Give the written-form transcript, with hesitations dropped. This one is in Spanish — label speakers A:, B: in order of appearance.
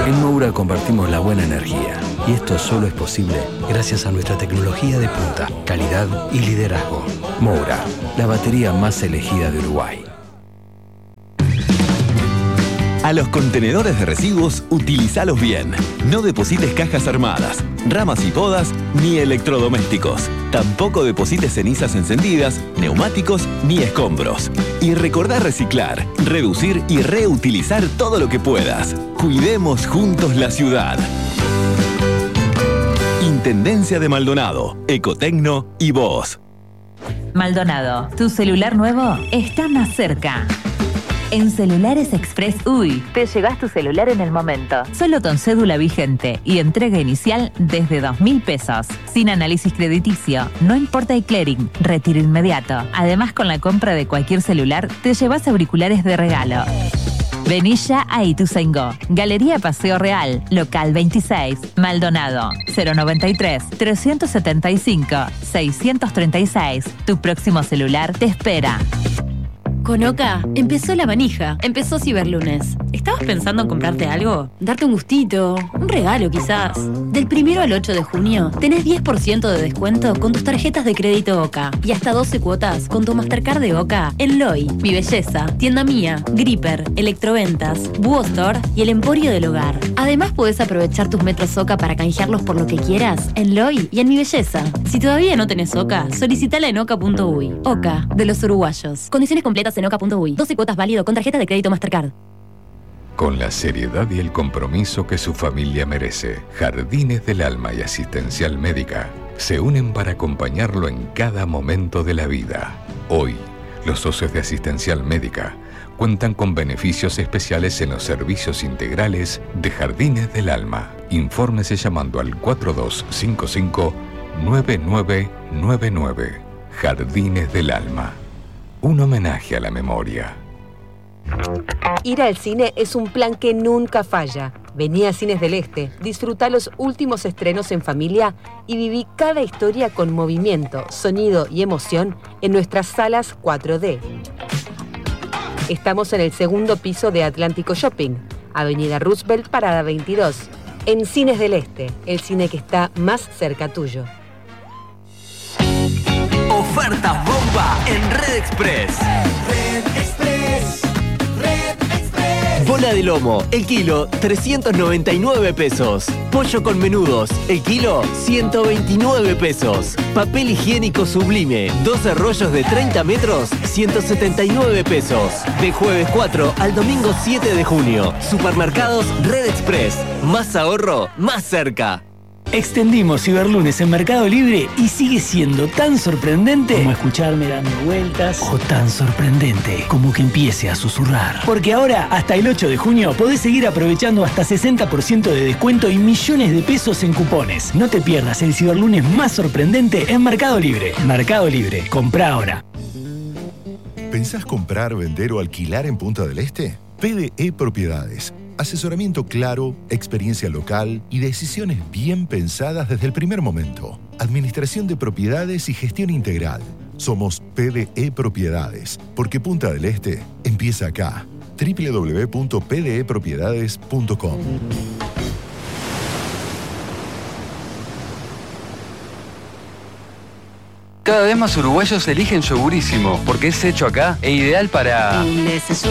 A: En Moura compartimos la buena energía. Y esto solo es posible gracias a nuestra tecnología de punta, calidad y liderazgo. Moura, la batería más elegida de Uruguay.
B: A los contenedores de residuos, utilízalos bien. No deposites cajas armadas, ramas y podas, ni electrodomésticos. Tampoco deposites cenizas encendidas, neumáticos ni escombros. Y recordá reciclar, reducir y reutilizar todo lo que puedas. Cuidemos juntos la ciudad. Intendencia de Maldonado, Ecotecno y vos.
C: Maldonado, tu celular nuevo está más cerca. En Celulares Express UI te llevas tu celular en el momento. Solo con cédula vigente y entrega inicial desde 2.000 pesos. Sin análisis crediticio, no importa el clearing, retiro inmediato. Además, con la compra de cualquier celular, te llevas auriculares de regalo. Vení ya a Ituzaingó. Galería Paseo Real, local 26, Maldonado, 093-375-636. Tu próximo celular te espera.
D: Con Oca empezó la manija, empezó Ciberlunes. ¿Estabas pensando en comprarte algo? ¿Darte un gustito? ¿Un regalo quizás? Del 1 al 8 de junio tenés 10% de descuento con tus tarjetas de crédito Oca y hasta 12 cuotas con tu Mastercard de Oca en Loy, Mi Belleza, Tienda Mía, Gripper, Electroventas, Búho Store y el Emporio del Hogar. Además podés aprovechar tus metros Oca para canjearlos por lo que quieras en Loy y en Mi Belleza. Si todavía no tenés Oca, solicitala en oca.uy. Oca, de los uruguayos. Condiciones completas en oca.uy. 12 cuotas válido con tarjeta de crédito Mastercard.
E: Con la seriedad y el compromiso que su familia merece, Jardines del Alma y Asistencial Médica se unen para acompañarlo en cada momento de la vida. Hoy, los socios de Asistencial Médica cuentan con beneficios especiales en los servicios integrales de Jardines del Alma. Infórmese llamando al 4255-9999. Jardines del Alma. Un homenaje a la memoria.
F: Ir al cine es un plan que nunca falla. Vení a Cines del Este, disfruta los últimos estrenos en familia y viví cada historia con movimiento, sonido y emoción en nuestras salas 4D. Estamos en el segundo piso de Atlántico Shopping, Avenida Roosevelt, Parada 22. En Cines del Este, el cine que está más cerca tuyo.
G: Ofertas bomba en Red Express.
H: Red Express. Red Express.
G: Bola de lomo, el kilo, 399 pesos. Pollo con menudos, el kilo, 129 pesos. Papel higiénico Sublime, 12 rollos de 30 metros, 179 pesos. De jueves 4 al domingo 7 de junio. Supermercados Red Express. Más ahorro, más cerca.
I: Extendimos Ciberlunes en Mercado Libre y sigue siendo tan sorprendente como escucharme dando vueltas o tan sorprendente como que empiece a susurrar. Porque ahora, hasta el 8 de junio, podés seguir aprovechando hasta 60% de descuento y millones de pesos en cupones. No te pierdas el Ciberlunes más sorprendente en Mercado Libre. Mercado Libre, comprá ahora.
J: ¿Pensás comprar, vender o alquilar en Punta del Este? PDE Propiedades. Asesoramiento claro, experiencia local y decisiones bien pensadas desde el primer momento. Administración de propiedades y gestión integral. Somos PDE Propiedades, porque Punta del Este empieza acá. www.pdepropiedades.com.
K: Cada vez más uruguayos eligen Yogurísimo, porque es hecho acá e ideal para...